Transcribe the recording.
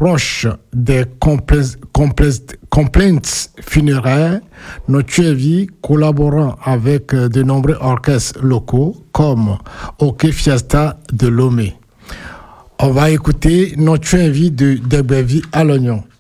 l'approche des complaints funéraires, Nochevi, collaborant avec de nombreux orchestres locaux comme OK Fiesta de Lomé. On va écouter Nochevi de Degbevi à l'oignon.